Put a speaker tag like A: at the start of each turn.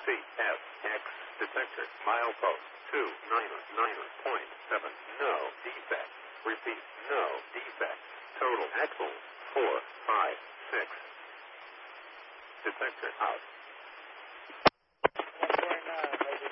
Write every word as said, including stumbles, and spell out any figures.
A: C S X detector. Milepost two nine nine point seven. No defect. Repeat. No defect. Total axle four five six. Detector out.